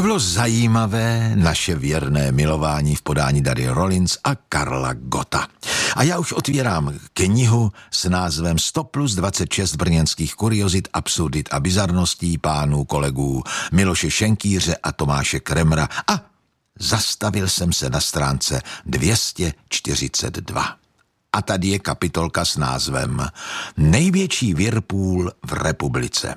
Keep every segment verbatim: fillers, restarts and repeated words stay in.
To bylo zajímavé, naše věrné milování v podání Dary Rollins a Karla Gotta. A já už otvírám knihu s názvem sto plus dvacet šest brněnských kuriozit, absurdit a bizarností pánů kolegů Miloše Šenkýře a Tomáše Kremra a zastavil jsem se na stránce dvě stě čtyřicet dva. A tady je kapitolka s názvem Největší virpůl v republice.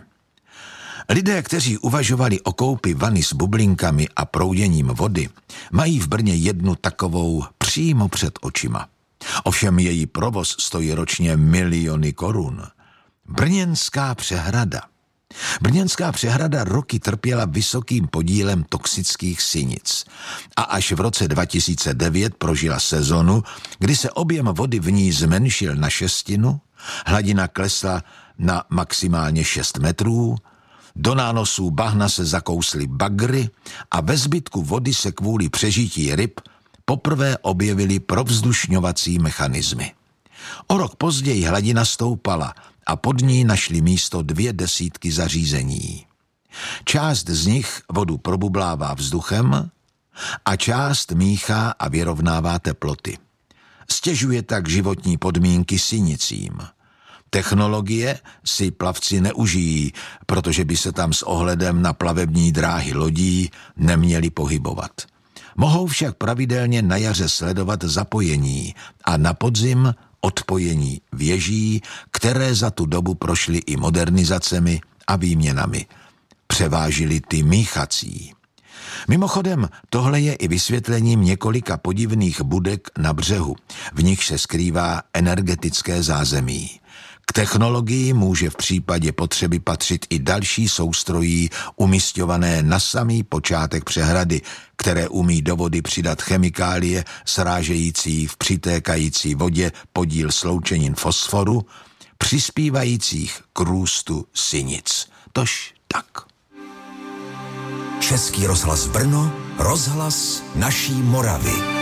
Lidé, kteří uvažovali o koupi vany s bublinkami a prouděním vody, mají v Brně jednu takovou přímo před očima. Ovšem její provoz stojí ročně miliony korun. Brněnská přehrada. Brněnská přehrada roky trpěla vysokým podílem toxických sinic a až v roce dva tisíce devět prožila sezonu, kdy se objem vody v ní zmenšil na šestinu, hladina klesla na maximálně šest metrů, do nánosů bahna se zakously bagry a ve zbytku vody se kvůli přežití ryb poprvé objevily provzdušňovací mechanismy. O rok později hladina stoupala a pod ní našli místo dvě desítky zařízení. Část z nich vodu probublává vzduchem a část míchá a vyrovnává teploty. Stěžuje tak životní podmínky sinicím. Technologie si plavci neužijí, protože by se tam s ohledem na plavební dráhy lodí neměli pohybovat. Mohou však pravidelně na jaře sledovat zapojení a na podzim odpojení věží, které za tu dobu prošly i modernizacemi a výměnami. Převážily ty míchací. Mimochodem, tohle je i vysvětlením několika podivných budek na břehu, v nich se skrývá energetické zázemí. K technologii může v případě potřeby patřit i další soustrojí umisťované na samý počátek přehrady, které umí do vody přidat chemikálie srážející v přitékající vodě podíl sloučenin fosforu, přispívajících k růstu sinic. Tož tak. Český rozhlas Brno, rozhlas naší Moravy.